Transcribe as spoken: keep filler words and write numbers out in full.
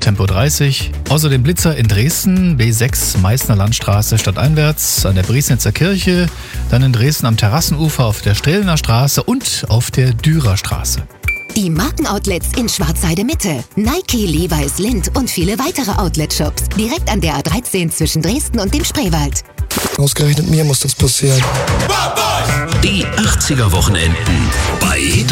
Tempo dreißig. Außerdem Blitzer in Dresden, B sechs Meißner Landstraße stadteinwärts, an der Briesnitzer Kirche, dann in Dresden am Terrassenufer auf der Strehlener Straße und auf der Dürer Straße. Die Markenoutlets in Schwarzheide Mitte. Nike, Levi's, Lindt und viele weitere Outlet-Shops. Direkt an der A dreizehn zwischen Dresden und dem Spreewald. Ausgerechnet mir muss das passieren. Die achtziger Wochenenden bei Hit